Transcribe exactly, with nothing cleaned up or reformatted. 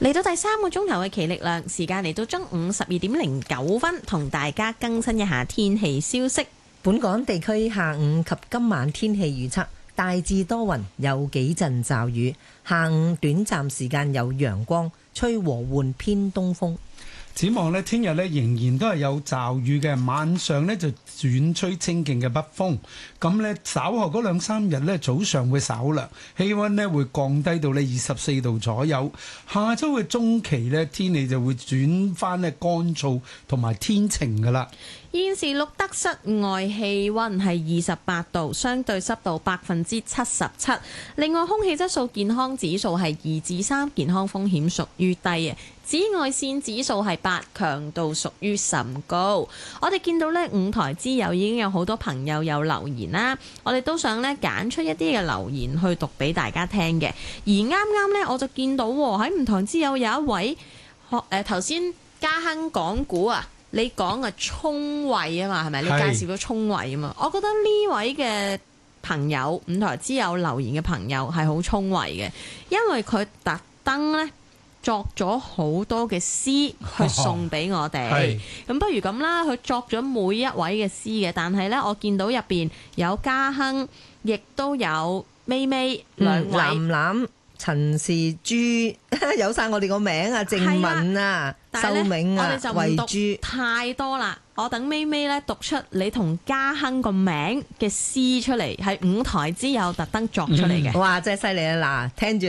嚟到第三個鐘頭嘅奇力量時間，嚟到中午十二點零九分，同大家更新一下天氣消息。 本港地區下午及今晚天氣預測，大致多雲，有幾陣驟雨，下午短暫時間有陽光，吹和緩偏東風。 展望呢，聽日呢仍然都係有驟雨嘅，晚上呢就轉吹清勁嘅北風。咁呢稍後嗰兩三日呢，早上會稍涼，氣溫呢會降低到呢二十四度左右。下周嘅中期呢，天氣就會轉翻呢乾燥同埋天晴噶啦。 現時錄得室外氣溫係二十八度，相對濕度百分之七十七。另外，空氣質素健康指數係二至三，健康風險屬於低嘅。紫外線指數係八，強度屬於甚高。我哋見到呢五台之友已經有好多朋友有留言啦，我哋都想呢揀出一啲嘅留言去讀俾大家聽嘅。而啱啱呢，我就見到喺五台之友有一位學誒頭先嘉亨講股啊，你講嘅聰慧啊嘛，係咪？你介紹咗聰慧啊嘛？我覺得呢位嘅朋友，五台之友留言嘅朋友係好聰慧嘅，因為佢特登呢作咗好多嘅詩去送俾我哋。咁不如咁啦，佢作咗每一位嘅詩嘅，但係呢，我見到入邊有嘉亨，亦都有咪咪兩位。 藍藍陳氏珠有晒我哋個名啊，靜敏啊，秀明啊，慧珠太多啦。我等咪咪咧讀出你同嘉亨個名嘅詩出嚟，係五台之友特登作出嚟嘅。 哇，真係犀利啊！嗱，聽住。